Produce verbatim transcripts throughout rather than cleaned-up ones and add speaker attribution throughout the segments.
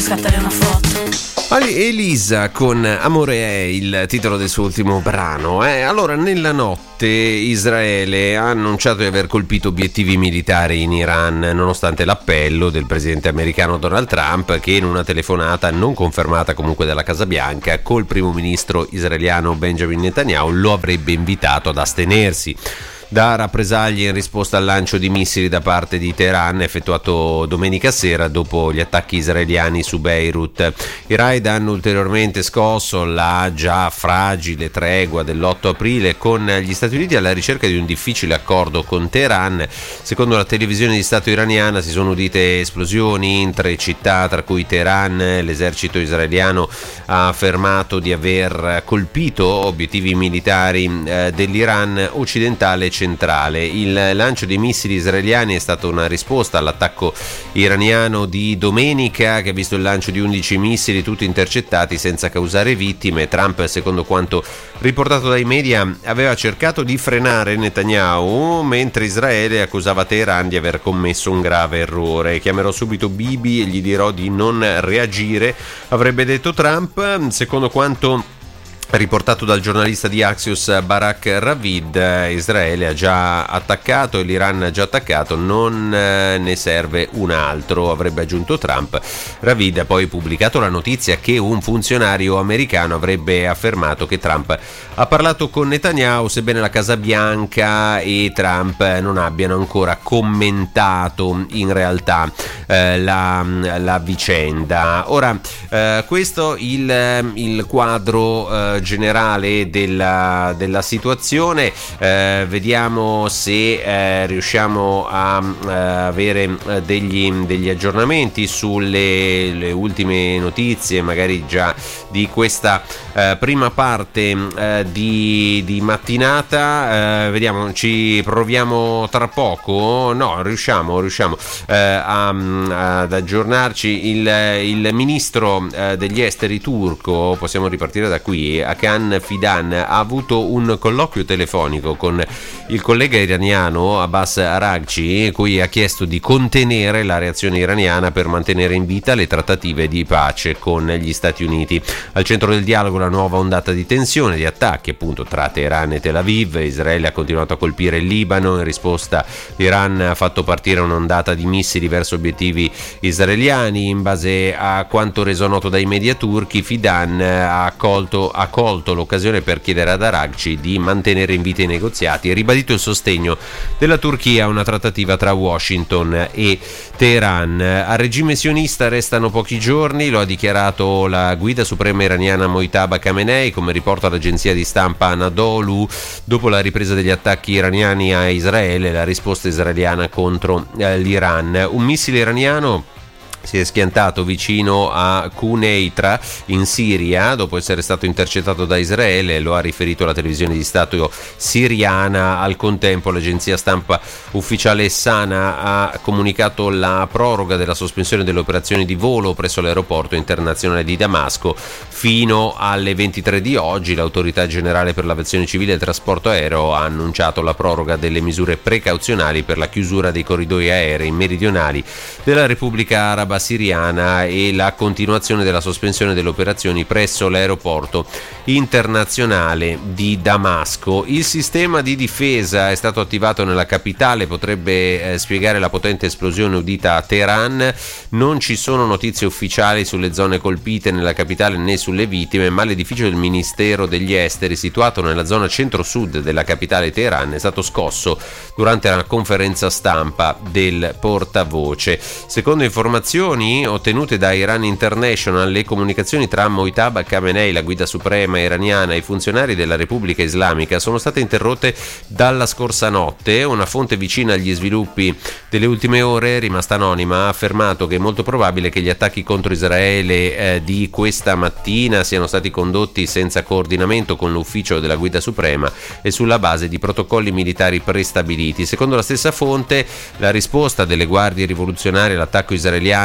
Speaker 1: scattare una foto.
Speaker 2: Elisa con Amore è il titolo del suo ultimo brano. Eh? Allora, nella notte Israele ha annunciato di aver colpito obiettivi militari in Iran, nonostante l'appello del presidente americano Donald Trump, che in una telefonata non confermata comunque dalla Casa Bianca col primo ministro israeliano Benjamin Netanyahu lo avrebbe invitato ad astenersi da rappresaglie in risposta al lancio di missili da parte di Teheran effettuato domenica sera dopo gli attacchi israeliani su Beirut. I raid hanno ulteriormente scosso la già fragile tregua dell'otto aprile, con gli Stati Uniti alla ricerca di un difficile accordo con Teheran. Secondo la televisione di Stato iraniana si sono udite esplosioni in tre città, tra cui Teheran. L'esercito israeliano ha affermato di aver colpito obiettivi militari eh, dell'Iran occidentale centrale. Il lancio dei missili israeliani è stata una risposta all'attacco iraniano di domenica, che ha visto il lancio di undici missili, tutti intercettati senza causare vittime. Trump, secondo quanto riportato dai media, aveva cercato di frenare Netanyahu, mentre Israele accusava Teheran di aver commesso un grave errore. Chiamerò subito Bibi e gli dirò di non reagire, avrebbe detto Trump. Secondo quanto riportato dal giornalista di Axios Barak Ravid, Israele ha già attaccato e l'Iran ha già attaccato, non ne serve un altro, avrebbe aggiunto Trump. Ravid ha poi pubblicato la notizia che un funzionario americano avrebbe affermato che Trump ha parlato con Netanyahu, sebbene la Casa Bianca e Trump non abbiano ancora commentato in realtà eh, la, la vicenda. Ora, eh, questo il, il quadro eh, generale della, della situazione. Eh, vediamo se eh, riusciamo a eh, avere degli, degli aggiornamenti sulle le ultime notizie, magari già di questa eh, prima parte eh, di, di mattinata. Eh, vediamo, ci proviamo tra poco. No, riusciamo, riusciamo eh, a, ad aggiornarci. Il, il ministro eh, degli esteri turco, possiamo ripartire da qui, Hakan Fidan, ha avuto un colloquio telefonico con il collega iraniano Abbas Araghchi, cui ha chiesto di contenere la reazione iraniana per mantenere in vita le trattative di pace con gli Stati Uniti. Al centro del dialogo la nuova ondata di tensione, di attacchi appunto tra Teheran e Tel Aviv. Israele ha continuato a colpire il Libano, in risposta l'Iran ha fatto partire un'ondata di missili verso obiettivi israeliani. In base a quanto reso noto dai media turchi, Fidan ha colto, ha colto l'occasione per chiedere ad Araghchi di mantenere in vita i negoziati e ribadito il sostegno della Turchia a una trattativa tra Washington e Teheran. Al regime sionista restano pochi giorni, lo ha dichiarato la guida suprema iraniana Mojtaba Khamenei, come riporta l'agenzia di stampa Anadolu, dopo la ripresa degli attacchi iraniani a Israele e la risposta israeliana contro eh, l'Iran. Un missile iraniano si è schiantato vicino a Quneitra in Siria dopo essere stato intercettato da Israele, lo ha riferito la televisione di Stato siriana. Al contempo l'agenzia stampa ufficiale Sana ha comunicato la proroga della sospensione delle operazioni di volo presso l'aeroporto internazionale di Damasco fino alle ventitré di oggi. L'autorità generale per l'aviazione civile e il trasporto aereo ha annunciato la proroga delle misure precauzionali per la chiusura dei corridoi aerei meridionali della Repubblica Araba Siriana e la continuazione della sospensione delle operazioni presso l'aeroporto internazionale di Damasco. Il sistema di difesa è stato attivato nella capitale, potrebbe eh, spiegare la potente esplosione udita a Teheran. Non ci sono notizie ufficiali sulle zone colpite nella capitale né sulle vittime, ma l'edificio del Ministero degli Esteri, situato nella zona centro-sud della capitale Teheran, è stato scosso durante la conferenza stampa del portavoce. Secondo informazioni ottenute da Iran International, le comunicazioni tra Mojtaba Khamenei, la guida suprema iraniana, e i funzionari della Repubblica Islamica sono state interrotte dalla scorsa notte. Una fonte vicina agli sviluppi delle ultime ore, rimasta anonima, ha affermato che è molto probabile che gli attacchi contro Israele eh, di questa mattina siano stati condotti senza coordinamento con l'ufficio della guida suprema e sulla base di protocolli militari prestabiliti. Secondo la stessa fonte, la risposta delle guardie rivoluzionarie all'attacco israeliano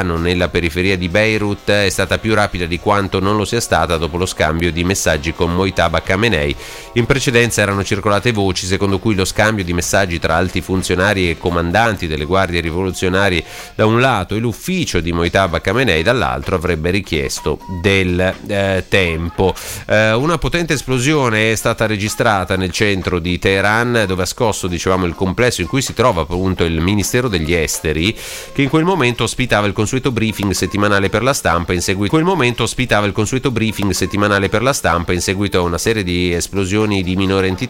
Speaker 2: americano nella periferia di Beirut è stata più rapida di quanto non lo sia stata dopo lo scambio di messaggi con Mojtaba Khamenei. In precedenza erano circolate voci secondo cui lo scambio di messaggi tra alti funzionari e comandanti delle guardie rivoluzionarie da un lato e l'ufficio di Mojtaba Khamenei dall'altro avrebbe richiesto del eh, tempo. Eh, una potente esplosione è stata registrata nel centro di Teheran, dove ha scosso, dicevamo, il complesso in cui si trova appunto il Ministero degli Esteri, che in quel momento ospitava il consueto briefing settimanale per la stampa in seguito, in quel momento ospitava il consueto briefing settimanale per la stampa in seguito a una serie di esplosioni di minore entità